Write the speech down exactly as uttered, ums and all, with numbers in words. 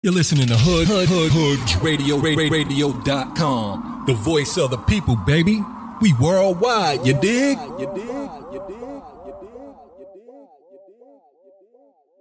You're listening to Hood Hood Hood Hood Radio Radio dot com. The voice of the people, baby. We worldwide, you dig? You dig? You dig?